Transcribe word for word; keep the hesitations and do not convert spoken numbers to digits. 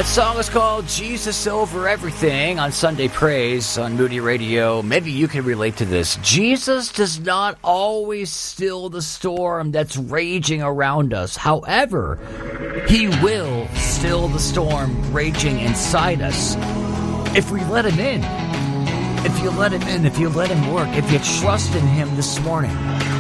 That song is called Jesus Over Everything on Sunday Praise on Moody Radio. Maybe you can relate to this. Jesus does not always still the storm that's raging around us. However, he will still the storm raging inside us if we let him in. If you let him in, if you let him work, if you trust in him this morning.